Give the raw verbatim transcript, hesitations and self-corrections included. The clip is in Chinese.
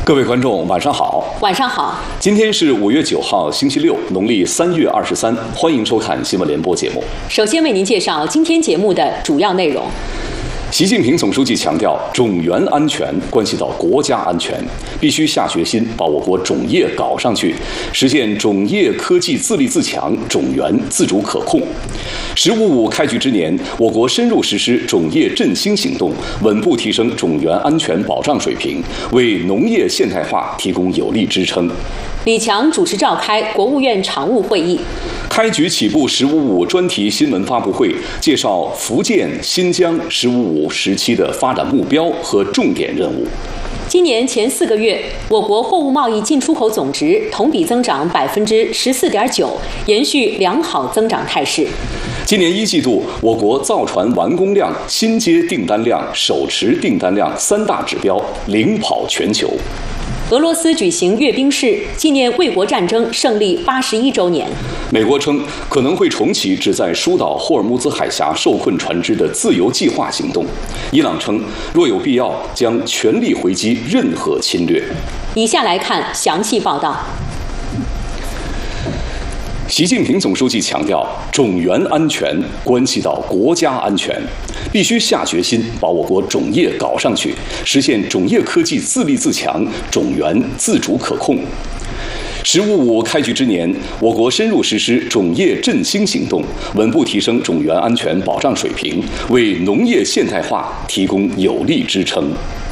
各位观众，晚上好。 晚上好。 今天是五月九号，星期六，农历三月二十三。欢迎收看新闻联播节目。 首先为您介绍今天节目的主要内容。 习近平总书记强调，种源安全关系到国家安全，必须下决心把我国种业搞上去，实现种业科技自立自强、种源自主可控。“十五五”开局之年，我国深入实施种业振兴行动，稳步提升种源安全保障水平，为农业现代化提供有力支撑。 李强主持召开国务院常务会议， 开局起步“十五五”专题新闻发布会，介绍福建、新疆“十五五”时期的发展目标和重点任务。 今年前四个月，我国货物贸易进出口总值同比增长百分之十四点九，延续良好增长态势。 今年一季度，我国造船完工量、新接订单量、手持订单量三大指标领跑全球。 俄罗斯举行阅兵式，纪念卫国战争胜利八十一周年。 美国称可能会重启旨在疏导霍尔木兹海峡受困船只的自由计划行动。伊朗称若有必要，将全力回击任何侵略。 以下来看详细报道。 习近平总书记强调，种源安全关系到国家安全，必须下决心把我国种业搞上去，实现种业科技自立自强、种源自主可控。“十五五”开局之年，我国深入实施种业振兴行动，稳步提升种源安全保障水平，为农业现代化提供有力支撑。